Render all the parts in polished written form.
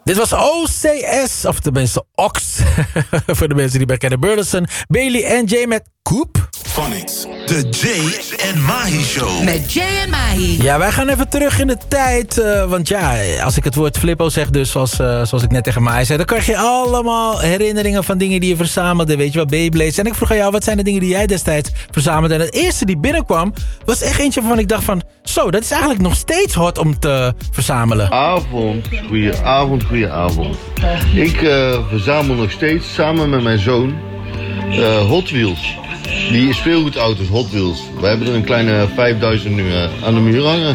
Dit was OCS, of tenminste Ox. Voor de mensen die bij kennen. Burleson, Bailey en Jay met Coop. Phonics, de Jay en Mahi Show. Met Jay en Mahi. Ja, wij gaan even terug in de tijd. Want ja, als ik het woord flippo zeg, dus zoals ik net tegen Mahi zei, dan krijg je allemaal herinneringen van dingen die je verzamelde. Weet je wel, Beyblades. En ik vroeg aan jou, wat zijn de dingen die jij destijds verzamelde? En het eerste die binnenkwam, was echt eentje waarvan ik dacht van, zo, dat is eigenlijk nog steeds hot om te verzamelen. Goeie avond. Ik verzamel nog steeds samen met mijn zoon Hot Wheels. Die speelgoedauto's, Hot Wheels. We hebben er een kleine 5000 nu aan de muur hangen.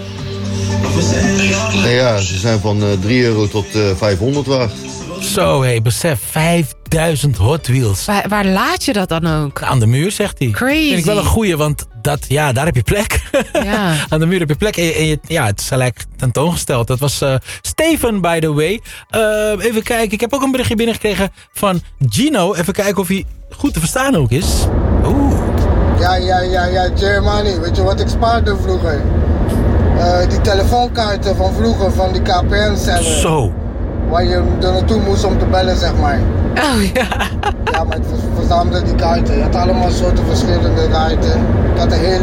En ja, ze zijn van €3 tot 500 waard. Zo, hé, besef, 5000 Hot Wheels. Waar laat je dat dan ook? Aan de muur, zegt hij. Crazy. Vind ik wel een goeie, want daar heb je plek. Ja. Aan de muur heb je plek. En het is gelijk tentoongesteld. Dat was Steven, by the way. Even kijken, ik heb ook een berichtje binnengekregen van Gino. Even kijken of hij goed te verstaan ook is. Oeh. Ja, Germany. Weet je wat ik spaarde vroeger? Die telefoonkaarten van vroeger, van die KPN-cellen. Zo. Waar je er naartoe moest om te bellen, zeg maar. Oh ja. Ja, maar ik verzamelde die kaarten. Je had allemaal soorten verschillende kaarten. Ik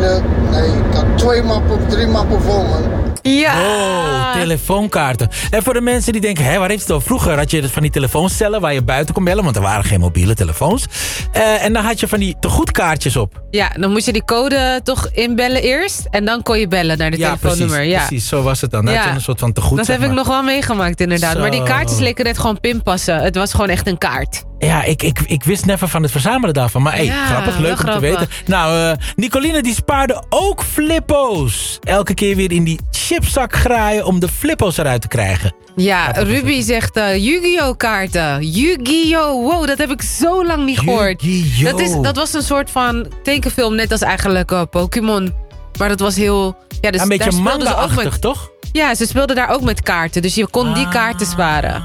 had 2 mappen of 3 mappen vol, man. Ja. Oh, telefoonkaarten. En voor de mensen die denken, waar heeft het over? Vroeger had je van die telefooncellen waar je buiten kon bellen, want er waren geen mobiele telefoons. En dan had je van die tegoedkaartjes op. Ja, dan moest je die code toch inbellen eerst. En dan kon je bellen naar de telefoonnummer. Ja, precies, zo was het dan. Dan had je een soort van tegoed. Dat heb ik nog wel meegemaakt, inderdaad. Zo. Maar die kaartjes leken net gewoon pinpassen. Het was gewoon echt een kaart. Ja, ik wist never van het verzamelen daarvan. Maar grappig, leuk om te weten. Nou, Nicoline die spaarde ook flippo's. Elke keer weer in die chipzak graaien om de flippo's eruit te krijgen. Ja, Ruby zegt Yu-Gi-Oh kaarten. Yu-Gi-Oh, wow, dat heb ik zo lang niet gehoord. Yu-Gi-Oh. Dat was een soort van tekenfilm, net als eigenlijk Pokémon. Maar dat was heel... Ja, dus een beetje daar speelden ze ook manga-achtig, toch? Ja, ze speelden daar ook met kaarten. Dus je kon die kaarten sparen.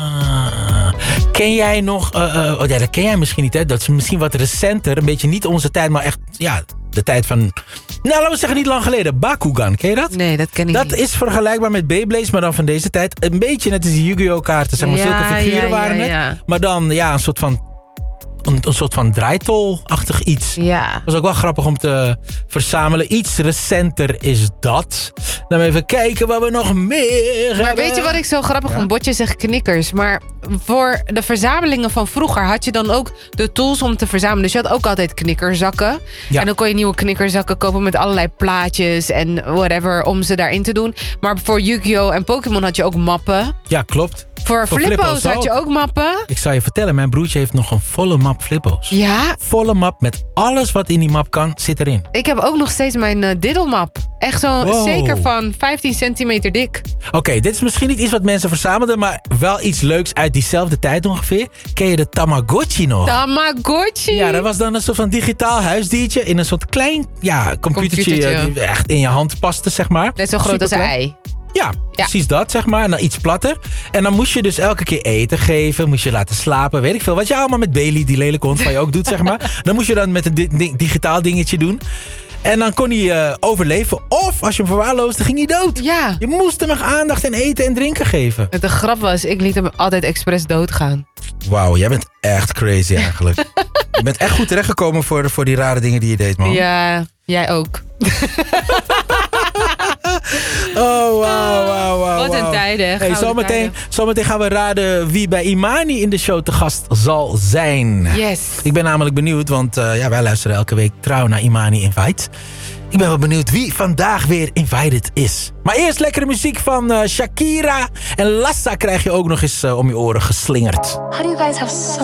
Ken jij nog... dat ken jij misschien niet, hè? Dat is misschien wat recenter. Een beetje niet onze tijd, maar echt... Ja, de tijd van... Nou, laten we zeggen niet lang geleden. Bakugan, ken je dat? Nee, dat ken ik niet. Dat is vergelijkbaar met Beyblades, maar dan van deze tijd. Een beetje net als die Yu-Gi-Oh kaarten. Zeg maar, zulke figuren waren het. Ja. Maar dan, een soort van draaitol-achtig iets. Ja. Dat was ook wel grappig om te verzamelen. Iets recenter is dat. Dan even kijken wat we nog meer hebben. Maar weet je wat ik zo grappig vond? Botje zegt knikkers. Maar voor de verzamelingen van vroeger had je dan ook de tools om te verzamelen. Dus je had ook altijd knikkerzakken. Ja. En dan kon je nieuwe knikkerzakken kopen met allerlei plaatjes en whatever om ze daarin te doen. Maar voor Yu-Gi-Oh! En Pokémon had je ook mappen. Ja, klopt. Voor flippo's had je ook mappen. Ik zal je vertellen, mijn broertje heeft nog een volle map flippo's. Ja? Volle map met alles wat in die map kan, zit erin. Ik heb ook nog steeds mijn diddelmap. Echt zo'n zeker van 15 centimeter dik. Oké, dit is misschien niet iets wat mensen verzamelden, maar wel iets leuks uit diezelfde tijd ongeveer. Ken je de Tamagotchi nog? Tamagotchi? Ja, dat was dan een soort van digitaal huisdiertje in een soort klein computertje die echt in je hand paste, zeg maar. Net zo groot als een ei. Ja, precies dat, zeg maar. En dan iets platter. En dan moest je dus elke keer eten geven. Moest je laten slapen, weet ik veel. Wat je allemaal met Bailey, die lelijke hond van je ook doet, zeg maar. Dan moest je dan met een digitaal dingetje doen. En dan kon hij overleven. Of als je hem verwaarloosde, ging hij dood. Ja. Je moest hem nog aandacht en eten en drinken geven. De grap was, ik liet hem altijd expres doodgaan. Wauw, jij bent echt crazy eigenlijk. Je bent echt goed terechtgekomen voor die rare dingen die je deed, man. Ja, jij ook. Oh, wauw. Wat een tijden. Hey, zometeen gaan we raden wie bij Imani in de show te gast zal zijn. Yes. Ik ben namelijk benieuwd, want wij luisteren elke week trouw naar Imani Invite. Ik ben wel benieuwd wie vandaag weer invited is. Maar eerst lekkere muziek van Shakira. En Lassa krijg je ook nog eens om je oren geslingerd. How do you guys have so